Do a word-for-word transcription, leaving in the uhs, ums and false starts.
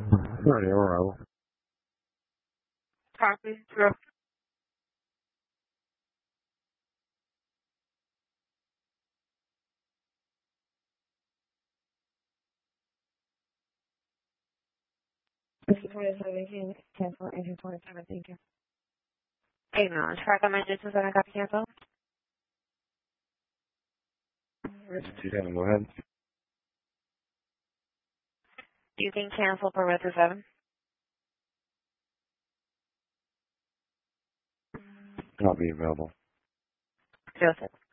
Ready, arrival. Copy. Sure. twenty-seven, cancel, engine twenty-seven, thank you. Hey, no, track on my distance and I got to cancel. two seven, go ahead. You can cancel for Red seven. Not be available. Joseph.